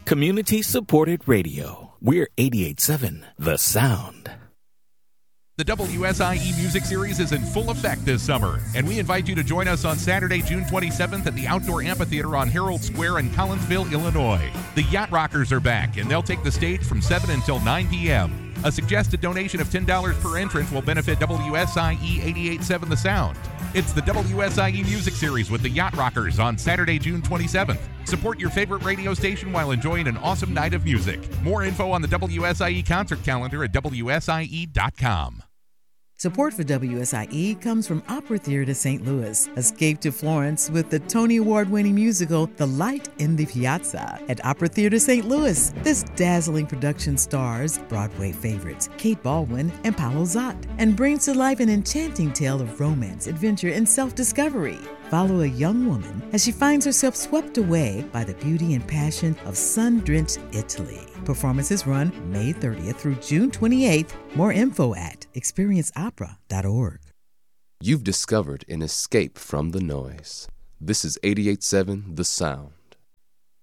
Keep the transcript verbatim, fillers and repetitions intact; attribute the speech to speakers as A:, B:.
A: Community-supported radio. We're eighty-eight point seven The Sound.
B: The W S I E Music Series is in full effect this summer, and we invite you to join us on Saturday, June twenty-seventh at the Outdoor Amphitheater on Herald Square in Collinsville, Illinois. The Yacht Rockers are back, and they'll take the stage from seven until nine p.m. A suggested donation of ten dollars per entrance will benefit W S I E eighty-eight point seven The Sound. It's the W S I E Music Series with the Yacht Rockers on Saturday, June twenty-seventh. Support your favorite radio station while enjoying an awesome night of music. More info on the W S I E concert calendar at W S I E dot com.
C: Support for W S I E comes from Opera Theater Saint Louis. Escape to Florence with the Tony Award-winning musical The Light in the Piazza at Opera Theater Saint Louis. This dazzling production stars Broadway favorites Kate Baldwin and Paolo Zott and brings to life an enchanting tale of romance, adventure, and self-discovery. Follow a young woman as she finds herself swept away by the beauty and passion of sun-drenched Italy. Performances run May thirtieth through June twenty-eighth. More info at experience opera dot org.
D: You've discovered an escape from the noise. This is eighty-eight point seven The Sound.